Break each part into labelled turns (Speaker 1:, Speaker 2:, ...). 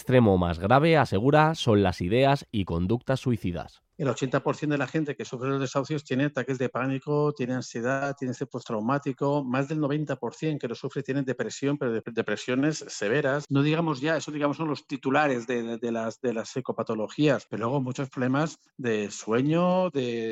Speaker 1: extremo más grave, asegura, son las ideas y conductas suicidas.
Speaker 2: El 80% de la gente que sufre los desahucios tiene ataques de pánico, tiene ansiedad, tiene estrés postraumático. Más del 90% que lo sufre tienen depresión, pero depresiones severas. No digamos ya, eso digamos son los titulares de las psicopatologías, pero luego muchos problemas de sueño,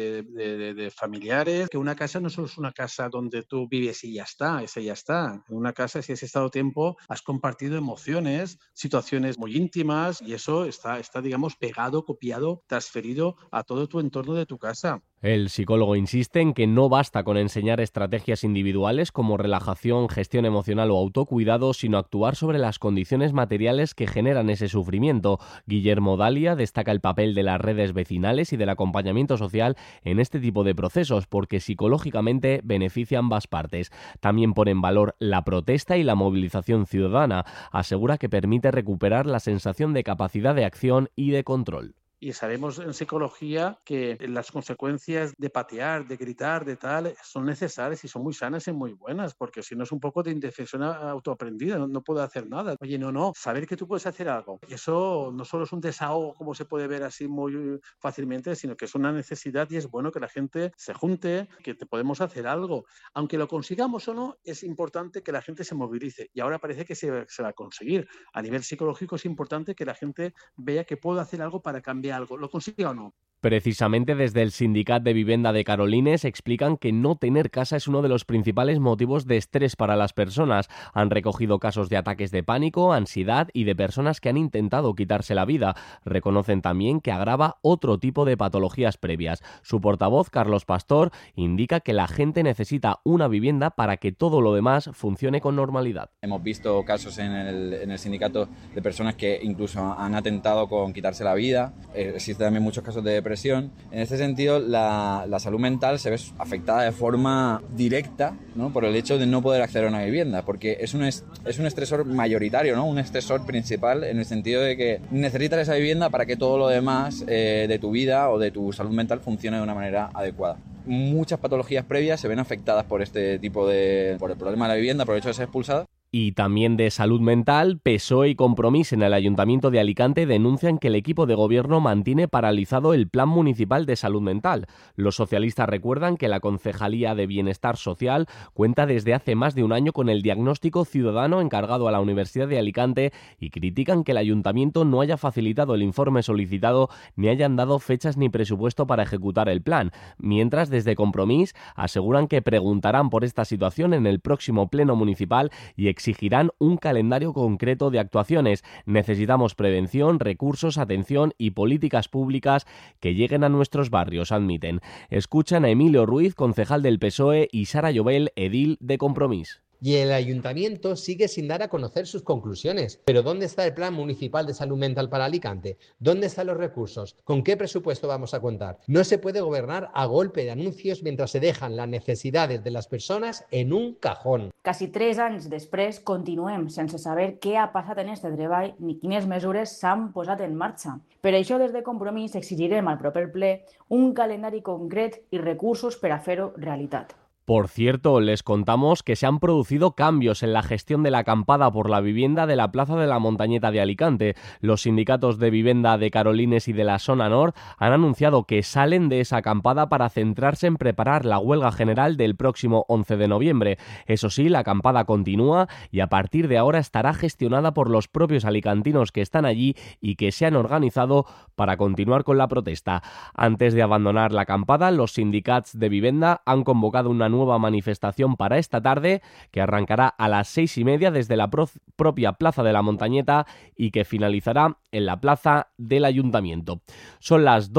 Speaker 2: de familiares. Que una casa no solo es una casa donde tú vives y ya está, ese ya está. En una casa, si has estado tiempo, has compartido emociones, situaciones muy íntimas y eso está digamos, pegado, copiado, transferido a todo tu entorno de tu casa.
Speaker 1: El psicólogo insiste en que no basta con enseñar estrategias individuales como relajación, gestión emocional o autocuidado, sino actuar sobre las condiciones materiales que generan ese sufrimiento. Guillermo Dalia destaca el papel de las redes vecinales y del acompañamiento social en este tipo de procesos, porque psicológicamente beneficia a ambas partes. También pone en valor la protesta y la movilización ciudadana. Asegura que permite recuperar la sensación de capacidad de acción y de control.
Speaker 2: Y sabemos en psicología que las consecuencias de patear, de gritar, de tal, son necesarias y son muy sanas y muy buenas, porque si no es un poco de indefensión autoaprendida, no puedo hacer nada. Oye, no, saber que tú puedes hacer algo. Eso no solo es un desahogo, como se puede ver así muy fácilmente, sino que es una necesidad y es bueno que la gente se junte, que te podemos hacer algo. Aunque lo consigamos o no, es importante que la gente se movilice. Y ahora parece que se va a conseguir. A nivel psicológico es importante que la gente vea que puedo hacer algo para cambiar algo, ¿lo consigue o no?
Speaker 1: Precisamente desde el Sindicat de Vivenda de Carolines explican que no tener casa es uno de los principales motivos de estrés para las personas. Han recogido casos de ataques de pánico, ansiedad y de personas que han intentado quitarse la vida. Reconocen también que agrava otro tipo de patologías previas. Su portavoz, Carlos Pastor, indica que la gente necesita una vivienda para que todo lo demás funcione con normalidad.
Speaker 3: Hemos visto casos en el sindicato de personas que incluso han atentado con quitarse la vida. Existen también muchos casos de depresión. En este sentido, la salud mental se ve afectada de forma directa, ¿no?, por el hecho de no poder acceder a una vivienda, porque es un estresor mayoritario, ¿no?, un estresor principal en el sentido de que necesitas esa vivienda para que todo lo demás de tu vida o de tu salud mental funcione de una manera adecuada. Muchas patologías previas se ven afectadas por este tipo por el problema de la vivienda, por el hecho de ser expulsada.
Speaker 1: Y también de salud mental, PSOE y Compromís en el Ayuntamiento de Alicante denuncian que el equipo de gobierno mantiene paralizado el Plan Municipal de Salud Mental. Los socialistas recuerdan que la Concejalía de Bienestar Social cuenta desde hace más de un año con el diagnóstico ciudadano encargado a la Universidad de Alicante y critican que el Ayuntamiento no haya facilitado el informe solicitado ni hayan dado fechas ni presupuesto para ejecutar el plan. Mientras, desde Compromís aseguran que preguntarán por esta situación en el próximo Pleno Municipal y exigirán un calendario concreto de actuaciones. Necesitamos prevención, recursos, atención y políticas públicas que lleguen a nuestros barrios, admiten. Escuchan a Emilio Ruiz, concejal del PSOE, y Sara Llobel, edil de Compromís.
Speaker 4: Y el ayuntamiento sigue sin dar a conocer sus conclusiones. ¿Pero dónde está el Plan Municipal de Salud Mental para Alicante? ¿Dónde están los recursos? ¿Con qué presupuesto vamos a contar? No se puede gobernar a golpe de anuncios mientras se dejan las necesidades de las personas en un cajón.
Speaker 5: Quasi 3 anys després continuem sense saber què ha passat en este treball ni quines mesures s'han posat en marxa. Per això, des de Compromís, exigirem al proper ple un calendari concret i recursos per a fer-ho realitat.
Speaker 1: Por cierto, les contamos que se han producido cambios en la gestión de la acampada por la vivienda de la Plaza de la Montañeta de Alicante. Los sindicatos de vivienda de Carolines y de la Zona Nord han anunciado que salen de esa acampada para centrarse en preparar la huelga general del próximo 11 de noviembre. Eso sí, la acampada continúa y a partir de ahora estará gestionada por los propios alicantinos que están allí y que se han organizado para continuar con la protesta. Antes de abandonar la acampada, los sindicats de vivienda han convocado una nueva manifestación para esta tarde que arrancará a las 6:30 desde la propia Plaza de la Montañeta y que finalizará en la Plaza del Ayuntamiento. Son las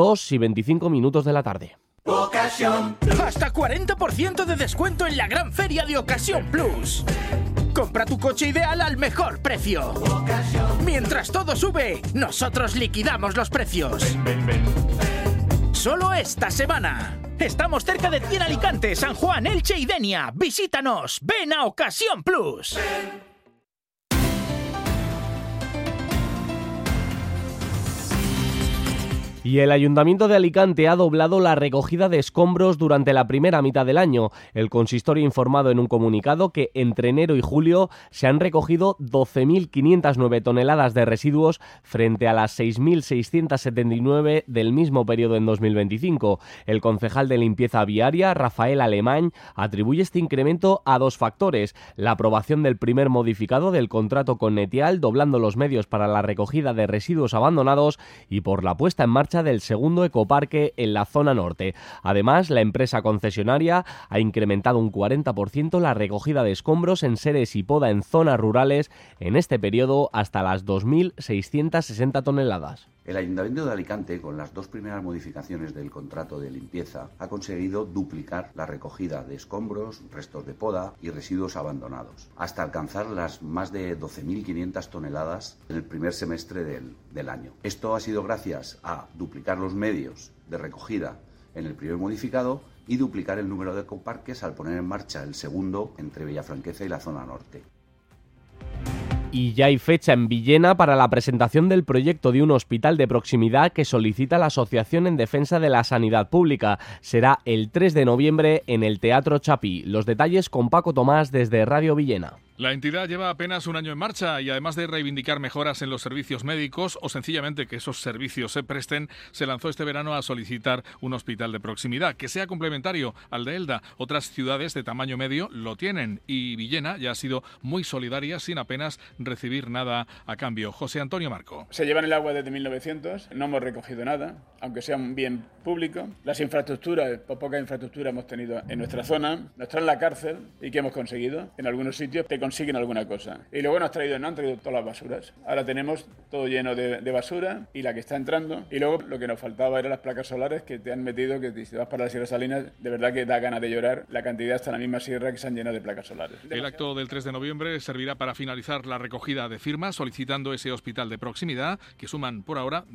Speaker 1: 2:25 de la tarde.
Speaker 6: Ocasión. Hasta 40% de descuento en la gran feria de Ocasión Plus. Compra tu coche ideal al mejor precio. Ocasión. Mientras todo sube, nosotros liquidamos los precios. Ven. Solo esta semana. Estamos cerca de ti en Alicante, San Juan, Elche y Denia. Visítanos. Ven a Ocasión Plus.
Speaker 1: Y el Ayuntamiento de Alicante ha doblado la recogida de escombros durante la primera mitad del año. El consistorio ha informado en un comunicado que entre enero y julio se han recogido 12.509 toneladas de residuos frente a las 6.679 del mismo periodo en 2025. El concejal de limpieza viaria, Rafael Alemán, atribuye este incremento a dos factores: la aprobación del primer modificado del contrato con Netial, doblando los medios para la recogida de residuos abandonados, y por la puesta en marcha del segundo ecoparque en la zona norte. Además, la empresa concesionaria ha incrementado un 40% la recogida de escombros en seres y poda en zonas rurales en este periodo hasta las 2.660 toneladas.
Speaker 7: El Ayuntamiento de Alicante, con las dos primeras modificaciones del contrato de limpieza, ha conseguido duplicar la recogida de escombros, restos de poda y residuos abandonados, hasta alcanzar las más de 12.500 toneladas en el primer semestre del año. Esto ha sido gracias a duplicar los medios de recogida en el primer modificado y duplicar el número de ecoparques al poner en marcha el segundo entre Villafranqueza y la zona norte.
Speaker 1: Y ya hay fecha en Villena para la presentación del proyecto de un hospital de proximidad que solicita la Asociación en Defensa de la Sanidad Pública. Será el 3 de noviembre en el Teatro Chapí. Los detalles con Paco Tomás desde Radio Villena.
Speaker 8: La entidad lleva apenas un año en marcha y además de reivindicar mejoras en los servicios médicos o sencillamente que esos servicios se presten, se lanzó este verano a solicitar un hospital de proximidad que sea complementario al de Elda. Otras ciudades de tamaño medio lo tienen y Villena ya ha sido muy solidaria sin apenas recibir nada a cambio. José Antonio Marco.
Speaker 9: Se llevan el agua desde 1900, no hemos recogido nada, aunque sea un bien público. Las infraestructuras, poca infraestructura hemos tenido en nuestra zona. Nos traen la cárcel y ¿qué hemos conseguido? En algunos sitios te consiguen alguna cosa. Y luego no han traído todas las basuras. Ahora tenemos todo lleno de basura y la que está entrando. Y luego lo que nos faltaba eran las placas solares que te han metido, que si vas para la Sierra Salinas, de verdad que da ganas de llorar la cantidad hasta la misma sierra que se han llenado de placas solares.
Speaker 8: El acto del 3 de noviembre servirá para finalizar la recogida de firmas solicitando ese hospital de proximidad que suman por ahora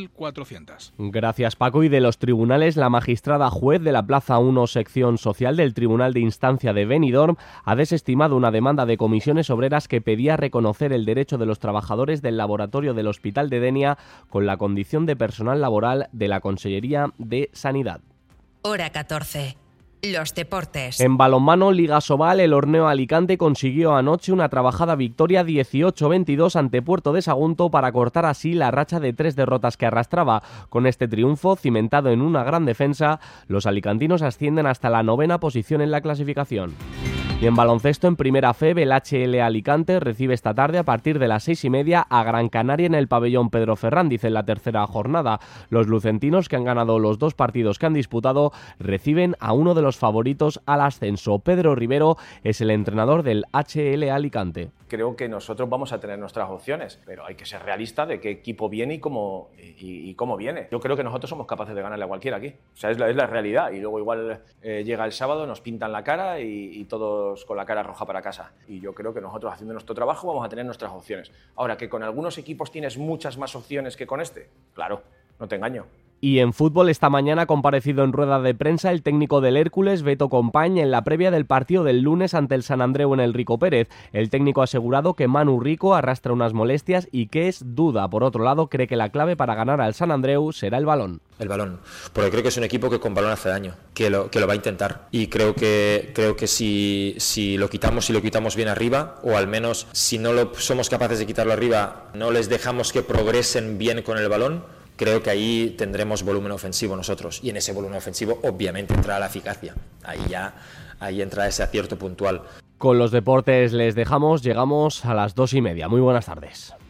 Speaker 8: 10.400.
Speaker 1: Gracias, Paco. Y de los tribunales, la magistrada juez de la Plaza 1 sección social del Tribunal de Instancia de Benidorm ha desestimado una demanda de comisiones obreras que pedía reconocer el derecho de los trabajadores del laboratorio del Hospital de Denia con la condición de personal laboral de la Consellería de Sanidad.
Speaker 10: Hora 14. Los deportes.
Speaker 1: En balonmano, Liga Sobal, el Horneo Alicante consiguió anoche una trabajada victoria 18-22 ante Puerto de Sagunto para cortar así la racha de 3 derrotas que arrastraba. Con este triunfo, cimentado en una gran defensa, los alicantinos ascienden hasta la 9ª posición en la clasificación. Y en baloncesto, en Primera FEB, el HL Alicante recibe esta tarde a partir de las 6:30 a Gran Canaria en el pabellón Pedro Ferrandiz en la tercera jornada. Los lucentinos, que han ganado los 2 partidos que han disputado, reciben a uno de los favoritos al ascenso. Pedro Rivero es el entrenador del HL Alicante.
Speaker 11: Creo que nosotros vamos a tener nuestras opciones, pero hay que ser realista de qué equipo viene y cómo viene. Yo creo que nosotros somos capaces de ganarle a cualquiera aquí. O sea, es la realidad. Y luego igual llega el sábado, nos pintan la cara y todos con la cara roja para casa. Y yo creo que nosotros, haciendo nuestro trabajo, vamos a tener nuestras opciones. Ahora, que con algunos equipos tienes muchas más opciones que con este, claro, no te engaño.
Speaker 1: Y en fútbol, esta mañana ha comparecido en rueda de prensa el técnico del Hércules, Beto Compañ, en la previa del partido del lunes ante el Sant Andreu en el Rico Pérez. El técnico ha asegurado que Manu Rico arrastra unas molestias y que es duda. Por otro lado, cree que la clave para ganar al Sant Andreu será el balón.
Speaker 12: El balón, porque creo que es un equipo que con balón hace daño, que lo va a intentar. Y creo que si lo quitamos bien arriba, o al menos si no somos capaces de quitarlo arriba, no les dejamos que progresen bien con el balón, creo que ahí tendremos volumen ofensivo nosotros, y en ese volumen ofensivo obviamente entrará la eficacia, ahí entra ese acierto puntual.
Speaker 1: Con los deportes les dejamos, llegamos a las 2:30. Muy buenas tardes.